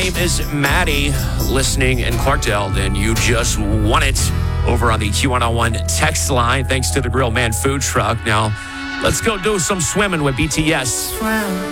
name is Maddie, listening in Clarkdale, then you just won it over on the Q101 text line, thanks to the Grill Man food truck. Now, let's go do some swimming with BTS.